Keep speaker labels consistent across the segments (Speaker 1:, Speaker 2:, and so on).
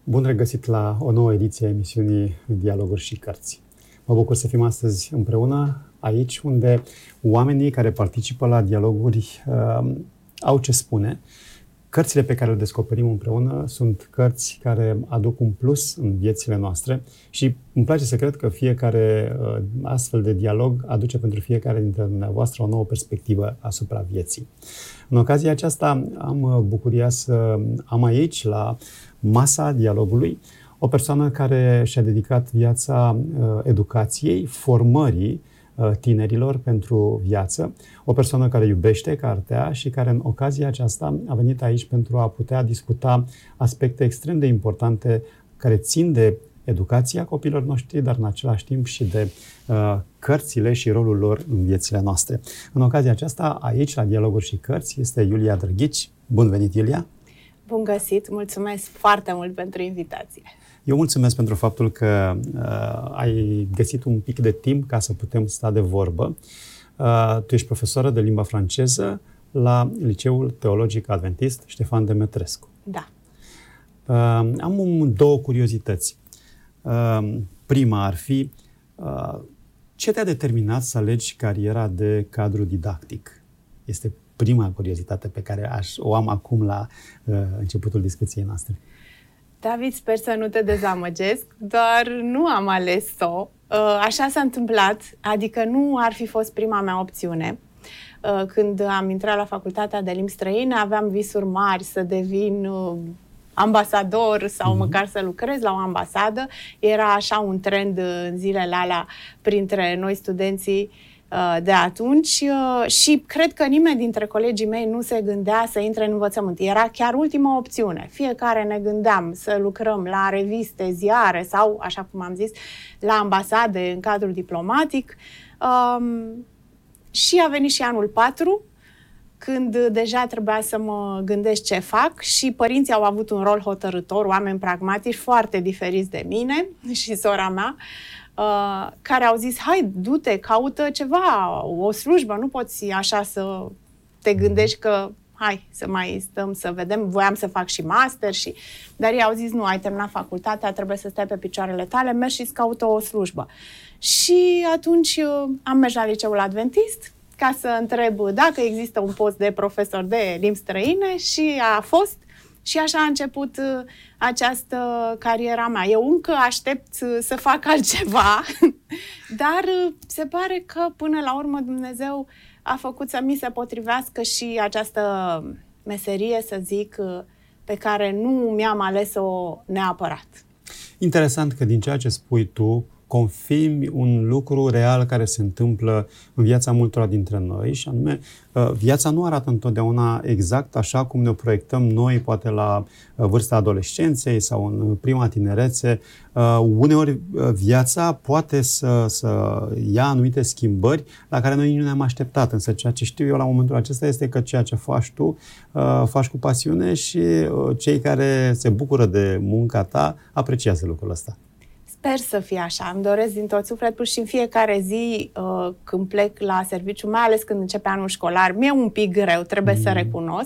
Speaker 1: Bun regăsit la o nouă ediție a emisiunii Dialoguri și Cărți. Mă bucur să fim astăzi împreună aici, unde oamenii care participă la dialoguri au ce spune. Cărțile pe care le descoperim împreună sunt cărți care aduc un plus în viețile noastre și îmi place să cred că fiecare astfel de dialog aduce pentru fiecare dintre dumneavoastră o nouă perspectivă asupra vieții. În ocazia aceasta am bucuria să am aici, la masa dialogului, o persoană care și-a dedicat viața educației, formării tinerilor pentru viață, o persoană care iubește cartea și care în ocazia aceasta a venit aici pentru a putea discuta aspecte extrem de importante care țin de educația copiilor noștri, dar în același timp și de cărțile și rolul lor în viețile noastre. În ocazia aceasta, aici, la Dialoguri și Cărți, este Iulia Drăghici. Bun venit, Iulia!
Speaker 2: Bun găsit! Mulțumesc foarte mult pentru invitație!
Speaker 1: Eu mulțumesc pentru faptul că ai găsit un pic de timp ca să putem sta de vorbă. Tu ești profesoră de limba franceză la Liceul Teologic Adventist Ștefan Demetrescu.
Speaker 2: Da.
Speaker 1: Am două curiozități. Prima ar fi, ce te-a determinat să alegi cariera de cadru didactic? Este prima curiozitate pe care o am acum la începutul discuției noastre.
Speaker 2: David, sper să nu te dezamăgesc, dar nu am ales-o. Așa s-a întâmplat, adică nu ar fi fost prima mea opțiune. Când am intrat la facultatea de limbi străine, aveam visuri mari să devin ambasador sau măcar să lucrez la o ambasadă. Era așa un trend în zilele alea printre noi studenții de atunci și cred că nimeni dintre colegii mei nu se gândea să intre în învățământ. Era chiar ultima opțiune. Fiecare ne gândeam să lucrăm la reviste, ziare sau, așa cum am zis, la ambasade în cadrul diplomatic. Și a venit și anul 4, când deja trebuia să mă gândesc ce fac și părinții au avut un rol hotărâtor, oameni pragmatici foarte diferiți de mine și sora mea, care au zis, hai, du-te, caută ceva, o slujbă, nu poți așa să te gândești că hai să mai stăm să vedem, voiam să fac și master, dar ei au zis, nu, ai terminat facultatea, trebuie să stai pe picioarele tale, mergi și îți caută o slujbă. Și atunci am mers la Liceul Adventist ca să întreb dacă există un post de profesor de limbi străine și a fost. Și așa a început această cariera mea. Eu încă aștept să fac altceva, dar se pare că până la urmă Dumnezeu a făcut să mi se potrivească și această meserie, să zic, pe care nu mi-am ales-o neapărat.
Speaker 1: Interesant că din ceea ce spui tu, confirmi un lucru real care se întâmplă în viața multora dintre noi și anume, viața nu arată întotdeauna exact așa cum ne proiectăm noi, poate la vârsta adolescenței sau în prima tinerețe. Uneori viața poate să ia anumite schimbări la care noi nu ne-am așteptat, însă ceea ce știu eu la momentul acesta este că ceea ce faci tu, faci cu pasiune și cei care se bucură de munca ta apreciază lucrul ăsta.
Speaker 2: Sper să fie așa. Îmi doresc din tot sufletul și în fiecare zi când plec la serviciu, mai ales când începe anul școlar, mi-e un pic greu, trebuie să recunosc.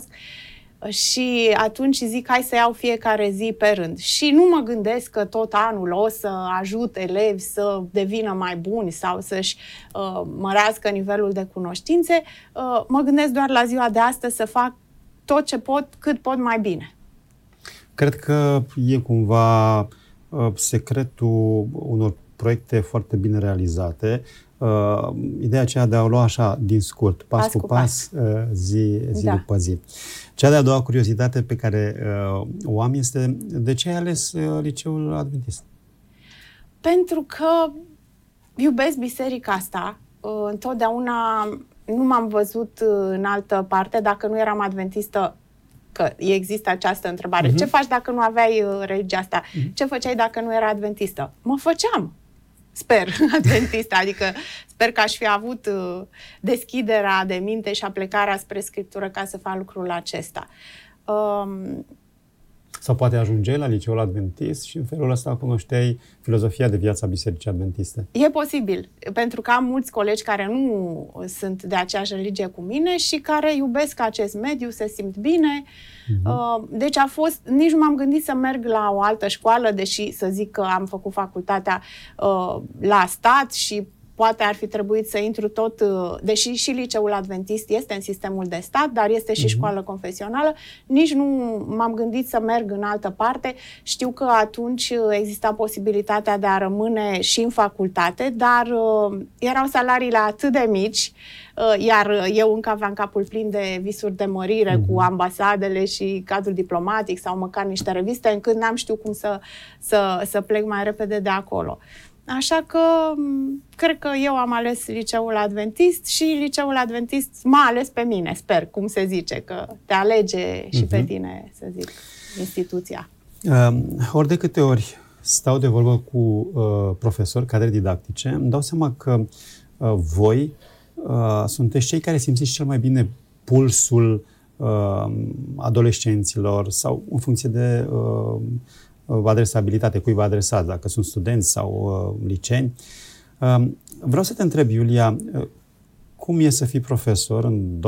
Speaker 2: Și atunci zic, hai să iau fiecare zi pe rând. Și nu mă gândesc că tot anul o să ajut elevi să devină mai buni sau să-și mărească nivelul de cunoștințe. Mă gândesc doar la ziua de astăzi să fac tot ce pot, cât pot mai bine.
Speaker 1: Cred că e cumva secretul unor proiecte foarte bine realizate, ideea aceea de a o lua așa din scurt, pas cu pas, zi după zi. Cea de-a doua curiozitate pe care o am este, de ce ai ales Liceul Adventist?
Speaker 2: Pentru că iubesc biserica asta. Întotdeauna nu m-am văzut în altă parte. Dacă nu eram adventistă, că există această întrebare. Ce faci dacă nu aveai religia asta? Ce făceai dacă nu era adventistă? Mă făceam, sper, adventistă. Adică sper că aș fi avut deschiderea de minte și aplecarea spre Scriptură ca să fac lucrul acesta.
Speaker 1: Sau poate ajungeai la liceul adventist și în felul ăsta cunoșteai filozofia de viață a Bisericii Adventiste.
Speaker 2: E posibil, pentru că am mulți colegi care nu sunt de aceeași religie cu mine și care iubesc acest mediu, se simt bine. Deci nici nu m-am gândit să merg la o altă școală, deși să zic că am făcut facultatea la stat și poate ar fi trebuit să intru tot, deși și liceul adventist este în sistemul de stat, dar este și școală confesională, nici nu m-am gândit să merg în altă parte. Știu că atunci exista posibilitatea de a rămâne și în facultate, dar erau salariile atât de mici, iar eu încă aveam capul plin de visuri de mărire cu ambasadele și cadrul diplomatic sau măcar niște reviste, încât n-am știut cum să plec mai repede de acolo. Așa că cred că eu am ales liceul adventist și liceul adventist m-a ales pe mine, sper, cum se zice, că te alege și pe tine, să zic, instituția.
Speaker 1: Ori de câte ori stau de vorbă cu profesori, cadre didactice, îmi dau seama că voi sunteți cei care simțiți cel mai bine pulsul adolescenților sau în funcție de adresabilitate, cui vă adresați, dacă sunt studenți sau liceeni. Vreau să te întreb, Iulia, cum e să fii profesor în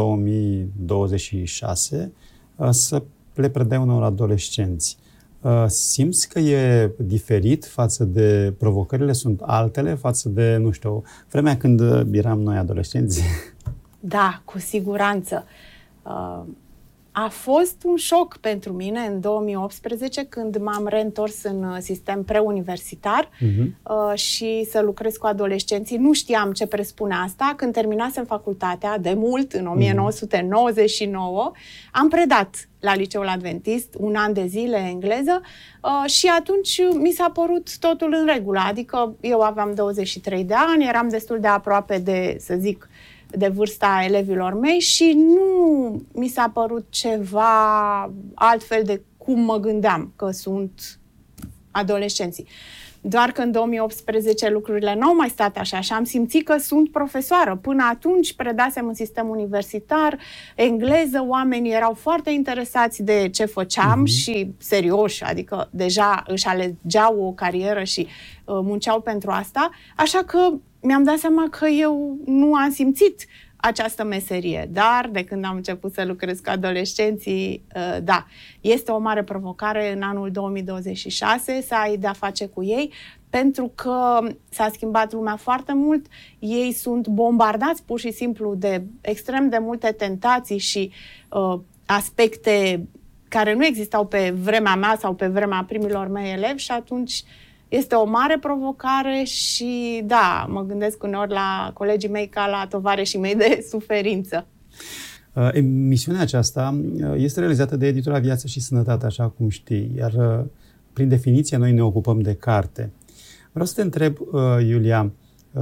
Speaker 1: 2026 să le predai unor adolescenți? Simți că e diferit față de provocările, sunt altele față de, nu știu, vremea când eram noi adolescenți?
Speaker 2: Da, cu siguranță. A fost un șoc pentru mine în 2018 când m-am reîntors în sistem preuniversitar și să lucrez cu adolescenții. Nu știam ce presupune asta. Când terminasem facultatea, de mult, în 1999, am predat la liceul adventist un an de zile engleză și atunci mi s-a părut totul în regulă. Adică eu aveam 23 de ani, eram destul de aproape de, să zic, de vârsta elevilor mei și nu mi s-a părut ceva altfel de cum mă gândeam că sunt adolescenții. Doar că în 2018 lucrurile n-au mai stat așa și am simțit că sunt profesoară. Până atunci predasem în sistem universitar, engleză, oamenii erau foarte interesați de ce făceam și serioși, adică deja își alegeau o carieră și munceau pentru asta, așa că mi-am dat seama că eu nu am simțit această meserie, dar de când am început să lucrez cu adolescenții, da, este o mare provocare în anul 2026 să ai de-a face cu ei, pentru că s-a schimbat lumea foarte mult, ei sunt bombardați pur și simplu de extrem de multe tentații și aspecte care nu existau pe vremea mea sau pe vremea primilor mei elevi și atunci este o mare provocare și, da, mă gândesc uneori la colegii mei ca la tovarășii mei de suferință.
Speaker 1: Emisiunea aceasta este realizată de Editura Viață și Sănătate, așa cum știi, iar prin definiție noi ne ocupăm de carte. Vreau să te întreb, Iulia,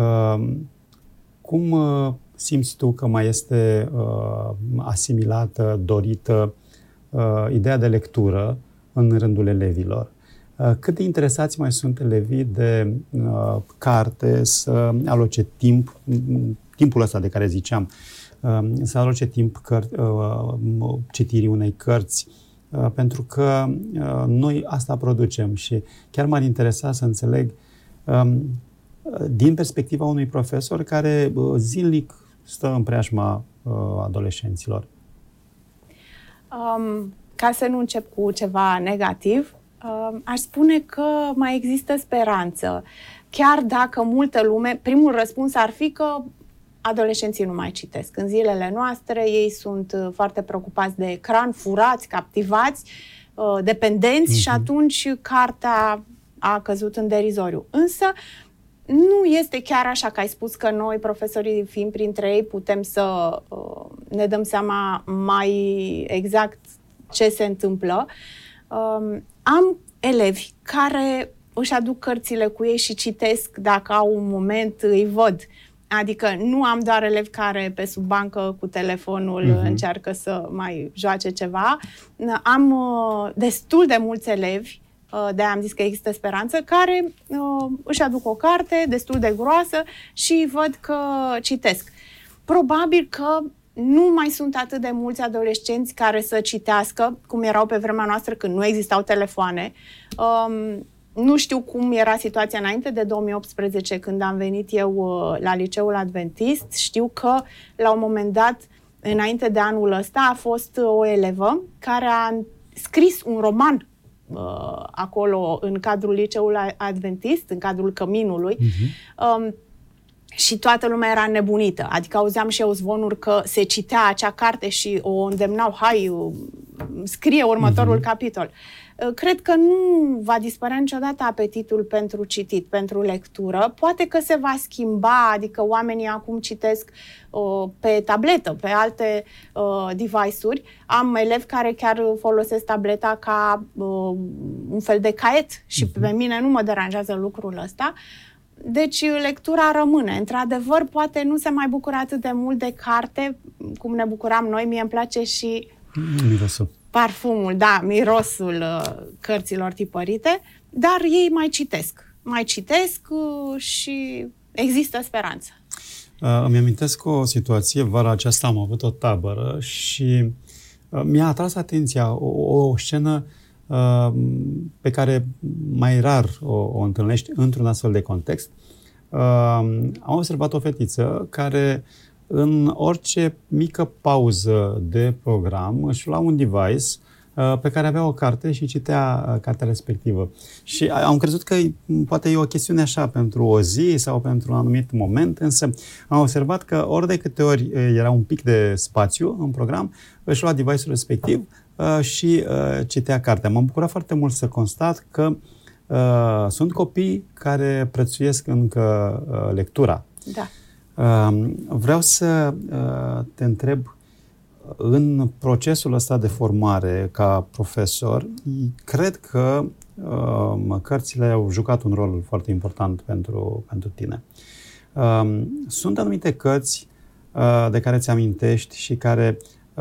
Speaker 1: cum simți tu că mai este asimilată, dorită ideea de lectură în rândul elevilor? Cât de interesați mai sunt elevii de carte, să aloce timpul ăsta de care ziceam, să aloce timp citirii unei cărți, pentru că noi asta producem și chiar m-ar interesa să înțeleg din perspectiva unui profesor care zilnic stă în preajma adolescenților.
Speaker 2: Ca să nu încep cu ceva negativ, aș spune că mai există speranță. Chiar dacă multă lume, primul răspuns ar fi că adolescenții nu mai citesc. În zilele noastre ei sunt foarte preocupați de ecran, furați, captivați, dependenți și atunci cartea a căzut în derizoriu. Însă nu este chiar așa că ai spus că noi, profesorii, fiind printre ei, putem să ne dăm seama mai exact ce se întâmplă. Am elevi care își aduc cărțile cu ei și citesc dacă au un moment, îi văd. Adică nu am doar elevi care pe sub bancă cu telefonul încearcă să mai joace ceva. Am destul de mulți elevi, de-aia am zis că există speranță, care își aduc o carte destul de groasă și văd că citesc. Probabil că nu mai sunt atât de mulți adolescenți care să citească, cum erau pe vremea noastră când nu existau telefoane. Nu știu cum era situația înainte de 2018, când am venit eu la Liceul Adventist. Știu că, la un moment dat, înainte de anul ăsta, a fost o elevă care a scris un roman acolo, în cadrul Liceului Adventist, în cadrul Căminului. Și toată lumea era nebunită. Adică auzeam și eu zvonuri că se citea acea carte și o îndemnau, hai, scrie următorul capitol. Cred că nu va dispărea niciodată apetitul pentru citit, pentru lectură. Poate că se va schimba, adică oamenii acum citesc pe tabletă, pe alte device-uri. Am elevi care chiar folosesc tableta ca un fel de caiet și pe mine nu mă deranjează lucrul ăsta. Deci lectura rămâne. Într-adevăr, poate nu se mai bucură atât de mult de carte cum ne bucuram noi. Mie îmi place și
Speaker 1: mirosul.
Speaker 2: Parfumul, da, mirosul cărților tipărite, dar ei mai citesc. Mai citesc și există speranță.
Speaker 1: Îmi amintesc o situație, vara aceasta am avut o tabără și mi-a atras atenția o scenă pe care mai rar o întâlnești într-un astfel de context. Am observat o fetiță care în orice mică pauză de program își lua un device pe care avea o carte și citea cartea respectivă. Și am crezut că poate e o chestiune așa pentru o zi sau pentru un anumit moment, însă am observat că ori de câte ori era un pic de spațiu în program, își lua device-ul respectiv și citea cartea. M-am bucurat foarte mult să constat că sunt copii care prețuiesc încă lectura.
Speaker 2: Da.
Speaker 1: Vreau să te întreb, în procesul ăsta de formare ca profesor, cred că cărțile au jucat un rol foarte important pentru tine. Sunt anumite cărți de care ți amintești și care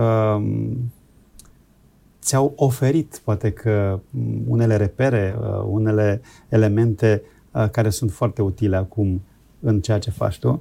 Speaker 1: ți-au oferit, poate că, unele repere, unele elemente care sunt foarte utile acum în ceea ce faci tu?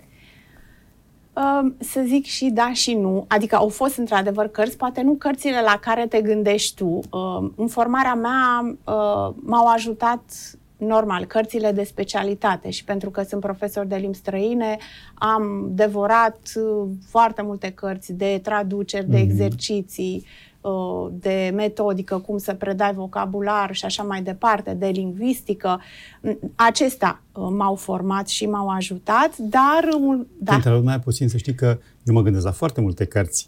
Speaker 2: Să zic și da și nu. Adică au fost într-adevăr cărți, poate nu cărțile la care te gândești tu. În formarea mea m-au ajutat normal cărțile de specialitate și pentru că sunt profesor de limbi străine, am devorat foarte multe cărți de traduceri, de exerciții, de metodică, cum să predai vocabular și așa mai departe, de lingvistică. Acestea m-au format și m-au ajutat, dar...
Speaker 1: Da. Între mai puțin, să știi că eu mă gândesc la foarte multe cărți.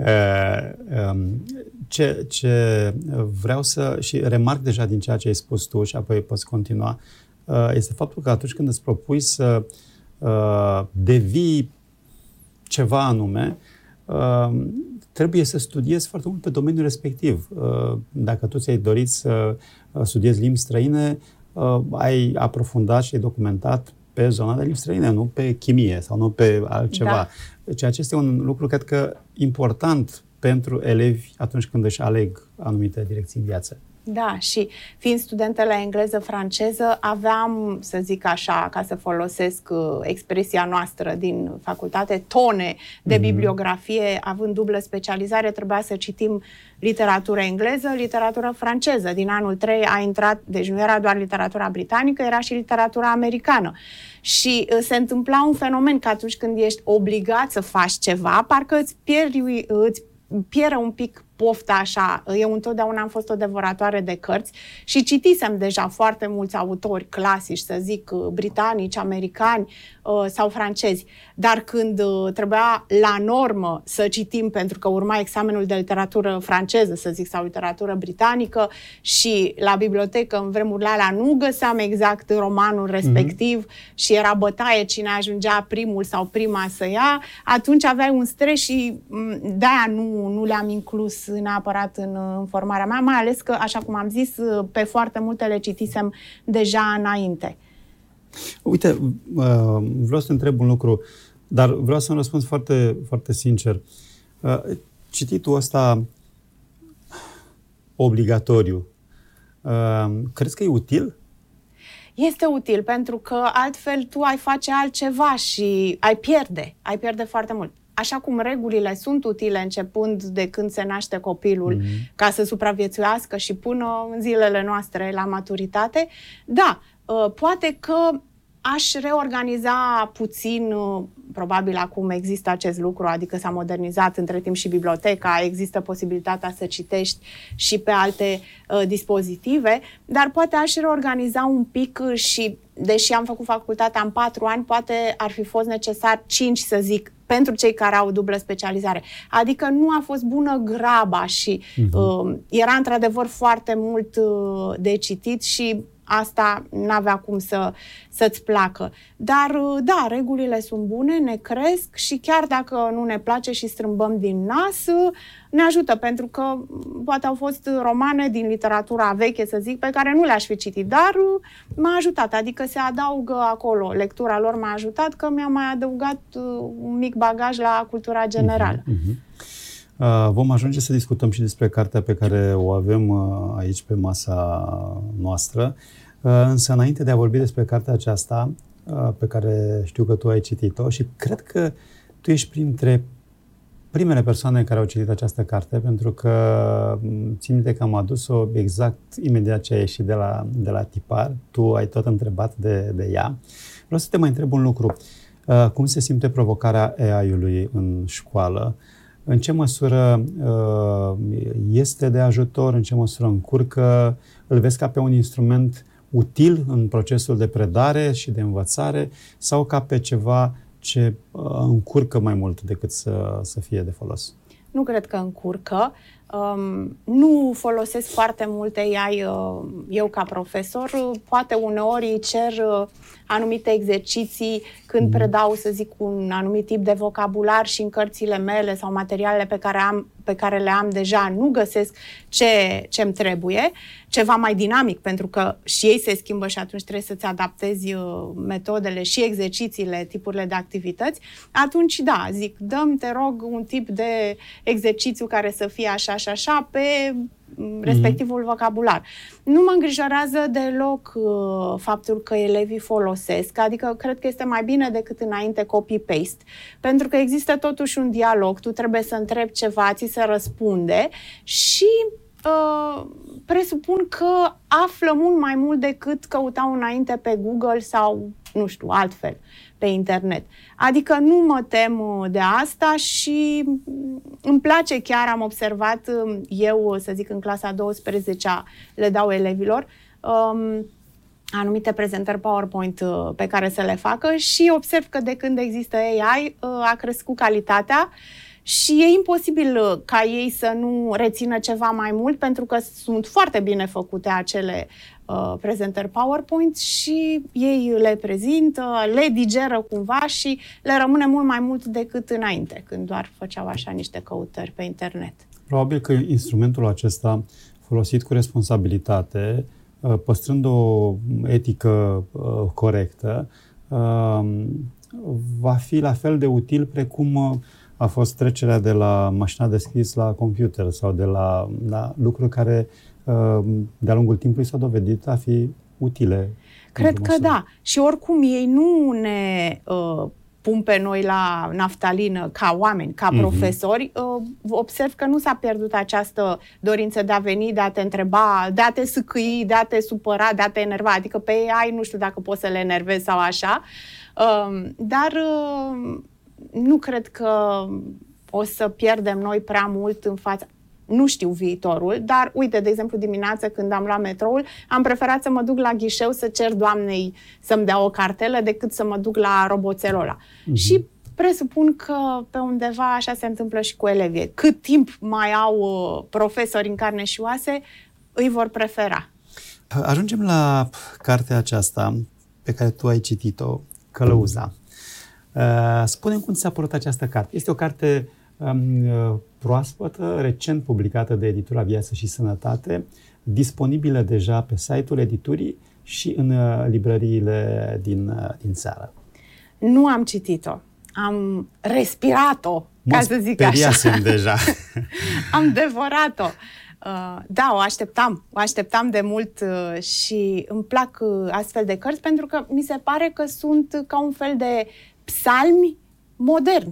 Speaker 1: Ce vreau să... și remarc deja din ceea ce ai spus tu și apoi poți continua, este faptul că atunci când îți propui să devii ceva anume, trebuie să studiezi foarte mult pe domeniul respectiv. Dacă tu ți-ai dorit să studiezi limbi străine, ai aprofundat și ai documentat pe zona de limbi străine, nu pe chimie sau nu pe altceva. Da. Ceea ce este un lucru, cred că, important pentru elevi atunci când își aleg anumite direcții în viață.
Speaker 2: Da, și fiind studentă la engleză-franceză, aveam, să zic așa, ca să folosesc expresia noastră din facultate, tone de bibliografie, având dublă specializare, trebuia să citim literatură engleză, literatură franceză. Din anul 3 a intrat, deci nu era doar literatura britanică, era și literatura americană. Și se întâmpla un fenomen că atunci când ești obligat să faci ceva, parcă îți pierde un pic pofta așa. Eu întotdeauna am fost o devoratoare de cărți și citisem deja foarte mulți autori clasici, să zic, britanici, americani sau francezi. Dar când trebuia la normă să citim, pentru că urma examenul de literatură franceză, să zic, sau literatură britanică, și la bibliotecă în vremurile alea nu găseam exact romanul respectiv și era bătaie cine ajungea primul sau prima să ia, atunci aveai un stres și de-aia nu le-am inclus neapărat în formarea mea, mai ales că, așa cum am zis, pe foarte multe le citisem deja înainte.
Speaker 1: Uite, vreau să te întreb un lucru, dar vreau să-mi răspund foarte, foarte sincer. Cititul ăsta obligatoriu, crezi că e util?
Speaker 2: Este util, pentru că altfel tu ai face altceva și ai pierde foarte mult. așa cum regulile sunt utile începând de când se naște copilul ca să supraviețuiască și până în zilele noastre la maturitate, da, poate că aș reorganiza puțin, probabil acum există acest lucru, adică s-a modernizat între timp și biblioteca, există posibilitatea să citești și pe alte dispozitive, dar poate aș reorganiza un pic și, deși am făcut facultatea în 4 ani, poate ar fi fost necesar 5, să zic, pentru cei care au dublă specializare. Adică nu a fost bună graba și era într-adevăr foarte mult de citit și asta n-avea cum să-ți placă. Dar, da, regulile sunt bune, ne cresc și chiar dacă nu ne place și strâmbăm din nas, ne ajută, pentru că poate au fost romane din literatura veche, să zic, pe care nu le-aș fi citit, dar m-a ajutat, adică se adaugă acolo. Lectura lor m-a ajutat că mi-a mai adăugat un mic bagaj la cultura generală.
Speaker 1: Vom ajunge să discutăm și despre cartea pe care o avem aici pe masa noastră, însă înainte de a vorbi despre cartea aceasta, pe care știu că tu ai citit-o și cred că tu ești printre primele persoane care au citit această carte, pentru că țin minte că am adus-o exact imediat ce a ieșit de la tipar. Tu ai tot întrebat de ea. Vreau să te mai întreb un lucru. Cum se simte provocarea AI-ului în școală? În ce măsură este de ajutor? În ce măsură încurcă? Îl vezi ca pe un instrument util în procesul de predare și de învățare sau ca pe ceva ce încurcă mai mult decât să fie de folos?
Speaker 2: Nu cred că încurcă. Nu folosesc foarte mult AI eu ca profesor. Poate uneori îi cer anumite exerciții când predau, să zic, un anumit tip de vocabular și în cărțile mele sau materialele pe care le am deja nu găsesc ce-mi trebuie, ceva mai dinamic, pentru că și ei se schimbă și atunci trebuie să-ți adaptezi metodele și exercițiile, tipurile de activități. Atunci, da, zic, dă-mi, te rog, un tip de exercițiu care să fie așa și așa pe respectivul vocabular. Nu mă îngrijorează deloc faptul că elevii folosesc, adică cred că este mai bine decât înainte copy-paste, pentru că există totuși un dialog, tu trebuie să întrebi ceva, ți se răspunde și presupun că află mult mai mult decât căutau înainte pe Google sau, nu știu, altfel, pe internet. Adică nu mă tem de asta și îmi place, chiar am observat eu, să zic, în clasa 12-a le dau elevilor anumite prezentări PowerPoint pe care să le facă și observ că de când există AI a crescut calitatea. Și e imposibil ca ei să nu rețină ceva mai mult, pentru că sunt foarte bine făcute acele prezentări PowerPoint și ei le prezintă, le digeră cumva și le rămâne mult mai mult decât înainte, când doar făceau așa niște căutări pe internet.
Speaker 1: Probabil că instrumentul acesta, folosit cu responsabilitate, păstrând o etică corectă, va fi la fel de util precum a fost trecerea de la mașina de scris la computer sau de la lucruri care de-a lungul timpului s-au dovedit a fi utile.
Speaker 2: Cred că da. Și oricum ei nu ne pun pe noi la naftalină ca oameni, ca profesori. Observ că nu s-a pierdut această dorință de a veni, de a te întreba, de a te sâcâi, de a te supăra, de a te enerva. Adică pe AI nu știu dacă poți să le enervezi sau așa. Dar nu cred că o să pierdem noi prea mult în fața. Nu știu viitorul, dar uite, de exemplu, dimineața când am luat metroul, am preferat să mă duc la ghișeu să cer doamnei să-mi dea o cartelă decât să mă duc la roboțelul ăla. Și presupun că pe undeva așa se întâmplă și cu elevii. Cât timp mai au profesori în carne și oase, îi vor prefera.
Speaker 1: Ajungem la cartea aceasta pe care tu ai citit-o, Călăuza. Spune-mi cum ți-a părut această carte. Este o carte proaspătă, recent publicată de editura Viață și Sănătate, disponibilă deja pe site-ul editurii și în librăriile din țară.
Speaker 2: Nu am citit-o. Am respirat-o, ca să zic așa.
Speaker 1: Deja.
Speaker 2: Am devorat-o. Da, o așteptam de mult și îmi plac astfel de cărți pentru că mi se pare că sunt ca un fel de psalmi moderni.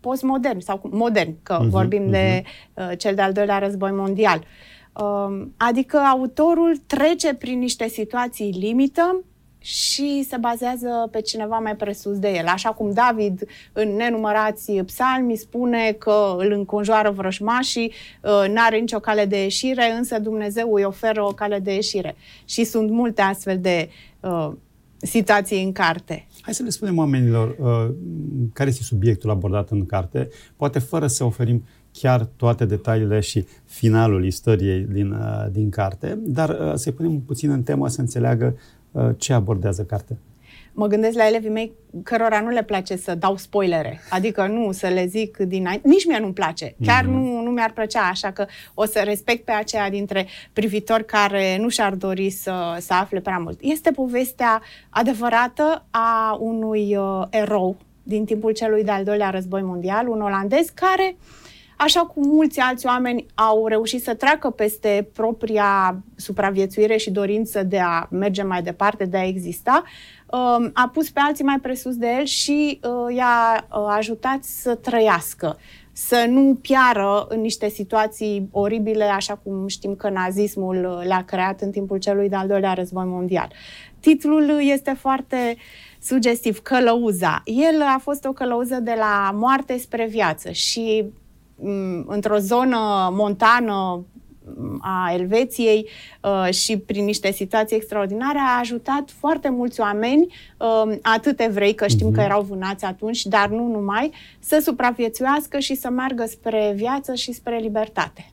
Speaker 2: postmoderni sau moderni, că vorbim de cel de-al doilea război mondial. Adică autorul trece prin niște situații limită și se bazează pe cineva mai presus de el. Așa cum David, în nenumărați psalmi, spune că îl înconjoară vrăjmașii, n-are nicio cale de ieșire, însă Dumnezeu îi oferă o cale de ieșire. Și sunt multe astfel de situații în carte.
Speaker 1: Hai să le spunem oamenilor care este subiectul abordat în carte, poate fără să oferim chiar toate detaliile și finalul istoriei din carte, dar să-i punem puțin în temă să înțeleagă ce abordează cartea.
Speaker 2: Mă gândesc la elevii mei cărora nu le place să dau spoilere, adică nu să le zic dinainte, nici mie nu-mi place, chiar nu mi-ar plăcea, așa că o să respect pe aceia dintre privitori care nu și-ar dori să afle prea mult. Este povestea adevărată a unui erou din timpul celui de-al doilea război mondial, un olandez care, așa cum mulți alți oameni au reușit să treacă peste propria supraviețuire și dorință de a merge mai departe, de a exista, a pus pe alții mai presus de el și i-a ajutat să trăiască, să nu piară în niște situații oribile, așa cum știm că nazismul le-a creat în timpul celui de-al doilea război mondial. Titlul este foarte sugestiv, Călăuza. El a fost o călăuză de la moarte spre viață și într-o zonă montană a Elveției și prin niște situații extraordinare a ajutat foarte mulți oameni, atât evrei, că știm că erau vânați atunci, dar nu numai, să supraviețuiască și să meargă spre viață și spre libertate.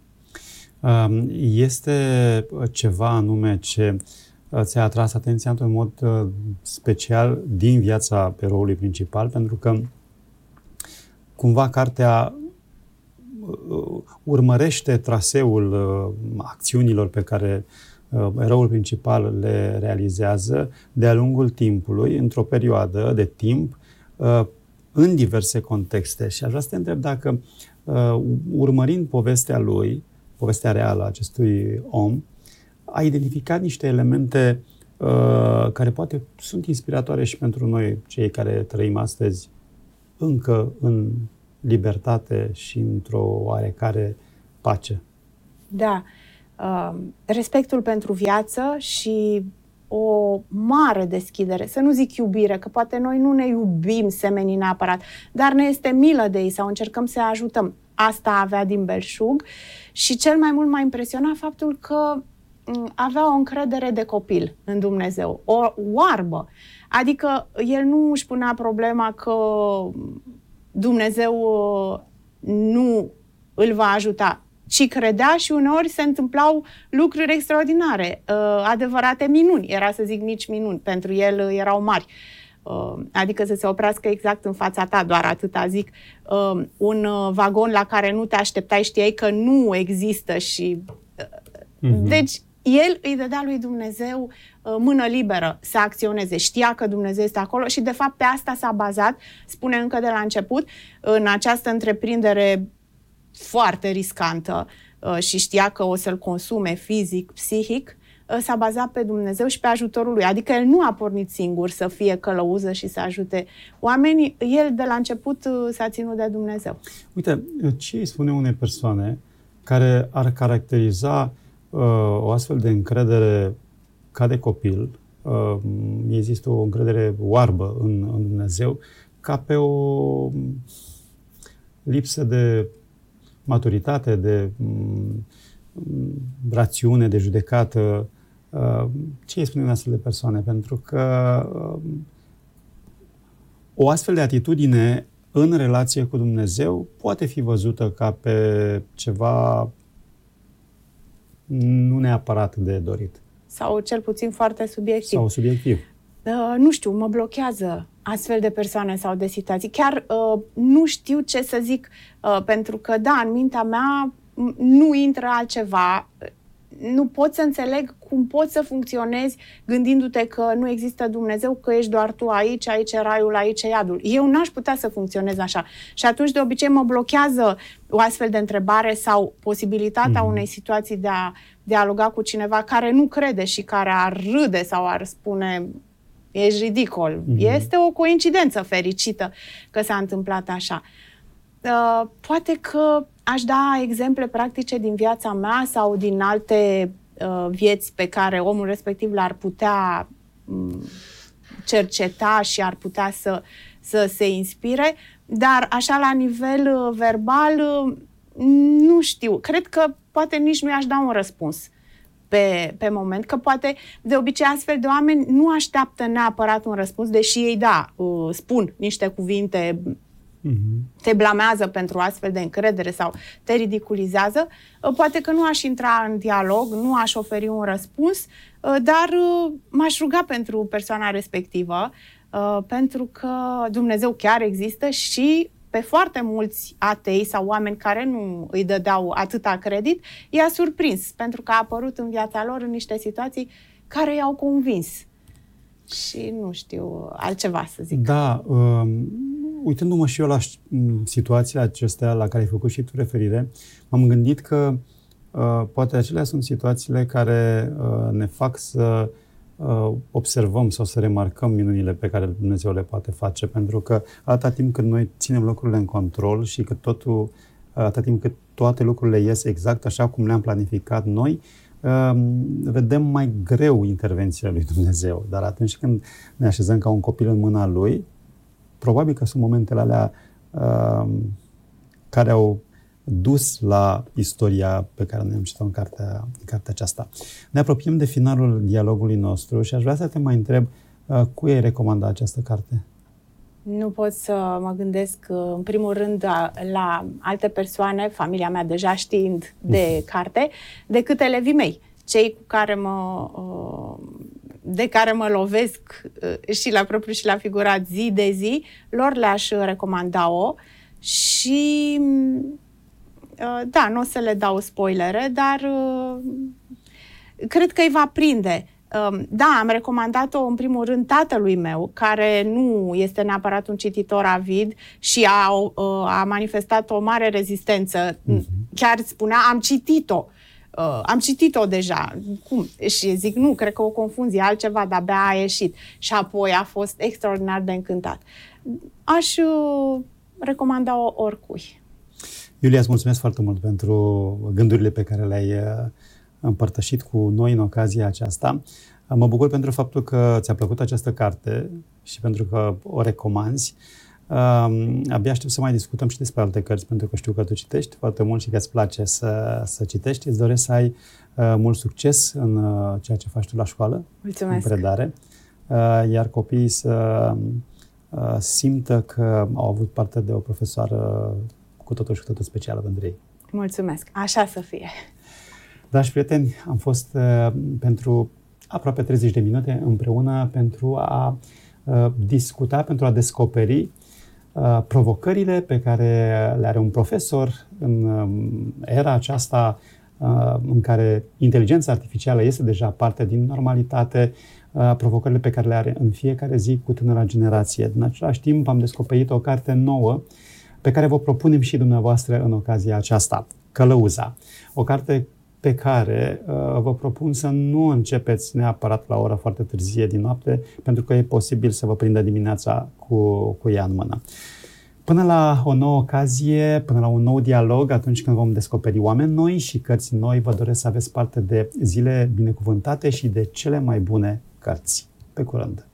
Speaker 1: Este ceva anume ce ți-a atras atenția într-un mod special din viața eroului principal, pentru că cumva cartea urmărește traseul acțiunilor pe care eroul principal le realizează de-a lungul timpului, într-o perioadă de timp, în diverse contexte. Și aș vrea să te întreb dacă, urmărind povestea lui, povestea reală a acestui om, a identificat niște elemente care poate sunt inspiratoare și pentru noi, cei care trăim astăzi încă în libertate și într-o oarecare pace.
Speaker 2: Da. Respectul pentru viață și o mare deschidere, să nu zic iubire, că poate noi nu ne iubim semenii neapărat, dar ne este milă de ei sau încercăm să ajutăm. Asta avea din belșug și cel mai mult m-a impresionat faptul că avea o încredere de copil în Dumnezeu, o oarbă. Adică el nu își punea problema că Dumnezeu nu îl va ajuta, ci credea și uneori se întâmplau lucruri extraordinare, adevărate minuni. Era să zic mici minuni, pentru el erau mari. Adică să se oprească exact în fața ta, doar atâta zic, un vagon la care nu te așteptai, știai că nu există și... Deci el îi dădea lui Dumnezeu mână liberă să acționeze. Știa că Dumnezeu este acolo și de fapt pe asta s-a bazat, spune încă de la început, în această întreprindere foarte riscantă și știa că o să-l consume fizic, psihic, s-a bazat pe Dumnezeu și pe ajutorul lui. Adică el nu a pornit singur să fie călăuză și să ajute oamenii. El de la început s-a ținut de Dumnezeu.
Speaker 1: Uite, ce îi spune unei persoane care ar caracteriza o astfel de încredere ca de copil, există o încredere oarbă în Dumnezeu, ca pe o lipsă de maturitate, de rațiune, de judecată. Ce îi spune unei astfel de persoane? Pentru că o astfel de atitudine în relație cu Dumnezeu poate fi văzută ca pe ceva nu neapărat de dorit.
Speaker 2: Sau cel puțin foarte subiectiv.
Speaker 1: Sau subiectiv.
Speaker 2: Nu știu, mă blochează astfel de persoane sau de situații. Chiar nu știu ce să zic, pentru că, da, în mintea mea nu intră altceva. Nu pot să înțeleg cum poți să funcționezi gândindu-te că nu există Dumnezeu, că ești doar tu aici, aici e raiul, aici e iadul. Eu n-aș putea să funcționez așa. Și atunci, de obicei, mă blochează o astfel de întrebare sau posibilitatea unei situații de a dialoga cu cineva care nu crede și care ar râde sau ar spune ești ridicol. Este o coincidență fericită că s-a întâmplat așa. Poate că aș da exemple practice din viața mea sau din alte vieți pe care omul respectiv le-ar putea cerceta și ar putea să se inspire, dar așa la nivel verbal nu știu. Cred că poate nici nu i-aș da un răspuns pe moment, că poate de obicei astfel de oameni nu așteaptă neapărat un răspuns, deși ei spun niște cuvinte, te blamează pentru astfel de încredere sau te ridiculizează. Poate că nu aș intra în dialog, nu aș oferi un răspuns, dar m-aș ruga pentru persoana respectivă, pentru că Dumnezeu chiar există și pe foarte mulți atei sau oameni care nu îi dădeau atâta credit, i-a surprins, pentru că a apărut în viața lor în niște situații care i-au convins. Și nu știu altceva să zic.
Speaker 1: Da, uitându-mă și eu la situațiile acestea la care ai făcut și tu referire, m-am gândit că poate acelea sunt situațiile care ne fac să observăm sau să remarcăm minunile pe care Dumnezeu le poate face, pentru că atâta timp cât noi ținem lucrurile în control și că atâta timp cât toate lucrurile ies exact așa cum le-am planificat noi, vedem mai greu intervențiile lui Dumnezeu. Dar atunci când ne așezăm ca un copil în mâna Lui, probabil că sunt momentele alea care au dus la istoria pe care noi am citit-o în cartea aceasta. Ne apropiem de finalul dialogului nostru și aș vrea să te mai întreb cui ai recomanda această carte?
Speaker 2: Nu pot să mă gândesc, în primul rând, la alte persoane, familia mea deja știind de carte, decât elevii mei, cei cu care de care mă lovesc și la propriu și la figurat zi de zi, lor le-aș recomanda-o și da, nu o să le dau spoilere, dar cred că îi va prinde. Da, am recomandat-o în primul rând tatălui meu, care nu este neapărat un cititor avid și a manifestat o mare rezistență. Chiar spunea, am citit-o deja. Cum? Și zic, nu, cred că o confunzie, altceva, de-abia a ieșit. Și apoi a fost extraordinar de încântat. Aș recomanda-o oricui.
Speaker 1: Iulia, îți mulțumesc foarte mult pentru gândurile pe care le-ai împărtășit cu noi în ocazia aceasta. Mă bucur pentru faptul că ți-a plăcut această carte și pentru că o recomanzi. Abia aștept să mai discutăm și despre alte cărți, pentru că știu că tu citești foarte mult și că îți place să citești. Îți doresc să ai mult succes în ceea ce faci tu la școală.
Speaker 2: Mulțumesc.
Speaker 1: În predare. Iar copiii să simtă că au avut parte de o profesoară cu totul și cu totul specială pentru ei.
Speaker 2: Mulțumesc. Așa să fie.
Speaker 1: Dragi prieteni, am fost pentru aproape 30 de minute împreună pentru a discuta, pentru a descoperi provocările pe care le are un profesor în era aceasta în care inteligența artificială este deja parte din normalitate, provocările pe care le are în fiecare zi cu tânăra generație. În același timp am descoperit o carte nouă pe care vă propunem și dumneavoastră în ocazia aceasta, Călăuza. O carte pe care vă propun să nu începeți neapărat la o oră foarte târzie din noapte, pentru că e posibil să vă prindă dimineața cu ea în mână. Până la o nouă ocazie, până la un nou dialog, atunci când vom descoperi oameni noi și cărți noi, vă doresc să aveți parte de zile binecuvântate și de cele mai bune cărți. Pe curând!